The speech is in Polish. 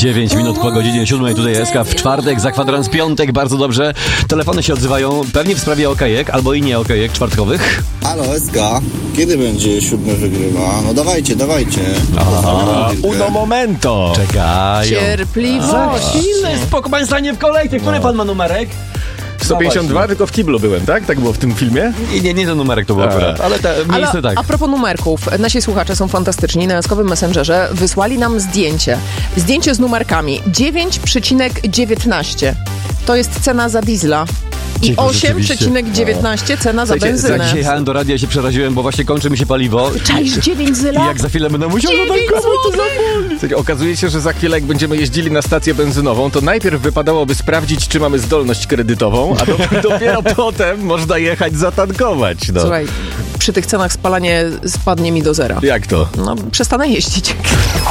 9 minut po godzinie 7, tutaj SK w czwartek, za kwadrans piątek, bardzo dobrze. Telefony się odzywają, pewnie w sprawie okejek, albo i nie okejek czwartkowych. Halo SK, kiedy będzie 7 wygrywa? No dawajcie. Uno momento. Czekają. Cierpliwość. Chwilę, spoko, pan stanie w kolejce. Który pan ma numerek? 152, tylko w kiblu byłem, tak? Tak było w tym filmie? Nie ten numerek to był akurat, ale miejsce tak. A propos numerków, nasi słuchacze są fantastyczni. Na Jaskowym Messengerze wysłali nam zdjęcie. Zdjęcie z numerkami 9,19 to jest cena za diesla. I 8,19 cena za benzynę. Jak dzisiaj jechałem do radia, się przeraziłem, bo właśnie kończy mi się paliwo. Cześć, 9 zyla. I jak za chwilę będę musiał Słuchajcie, okazuje się, że za chwilę, jak będziemy jeździli na stację benzynową, to najpierw wypadałoby sprawdzić, czy mamy zdolność kredytową, a dopiero potem można jechać zatankować. No. Słuchaj, przy tych cenach spalanie spadnie mi do zera. Jak to? No, przestanę jeździć.